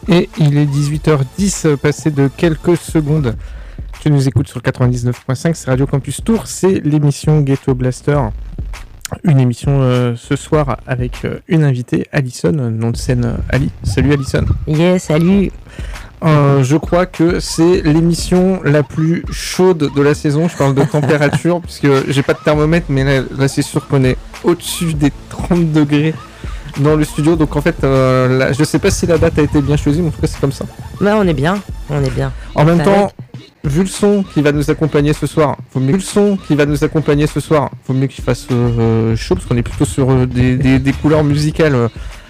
Et il est 18h10, passé de quelques secondes. Tu nous écoutes sur le 99.5, c'est Radio Campus Tours, c'est l'émission Ghetto Blaster. Une émission ce soir avec une invitée, Alison, nom de scène Ali. Salut Alison. Yes, salut. Je crois que c'est l'émission la plus chaude de la saison. Je parle de température, puisque j'ai pas de thermomètre, mais là c'est sûr qu'on est au-dessus des 30 degrés dans le studio. Donc en fait, je sais pas si la date a été bien choisie, mais en tout cas c'est comme ça. Bah on est bien. En même temps, vu le son qui va nous accompagner ce soir, vaut mieux qu'il fasse chaud, parce qu'on est plutôt sur des couleurs musicales